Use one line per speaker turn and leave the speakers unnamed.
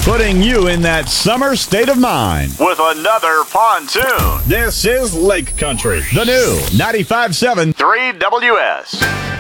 putting you in that summer state of mind
with another pontoon.
This is Lake Country, the new 95.7
3WS.